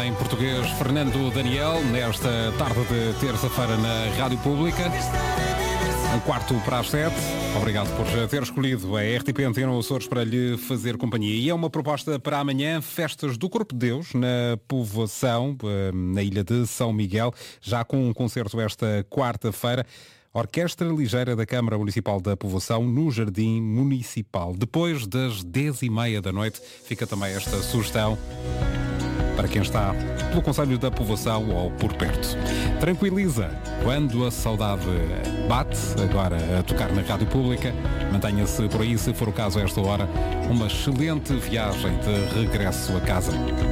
em português Fernando Daniel, nesta tarde de terça-feira na Rádio Pública. 6:45. Obrigado por ter escolhido a RTP Antena Açores para lhe fazer companhia. E é uma proposta para amanhã, Festas do Corpo de Deus, na Povoação, na ilha de São Miguel, já com um concerto esta quarta-feira. Orquestra Ligeira da Câmara Municipal da Povoação no Jardim Municipal. Depois das 10h30 da noite, fica também esta sugestão para quem está pelo concelho da Povoação ou por perto. Tranquiliza quando a saudade bate, agora a tocar na Rádio Pública. Mantenha-se por aí, se for o caso a esta hora. Uma excelente viagem de regresso a casa.